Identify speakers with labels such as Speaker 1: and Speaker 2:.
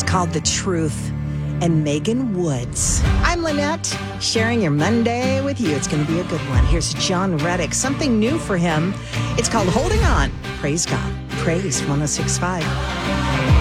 Speaker 1: called The Truth, and Megan Woods. I'm Lynette, sharing your Monday with you. It's going to be a good one. Here's John Reddick, something new for him. It's called Holding On. Praise God. Praise 106.5.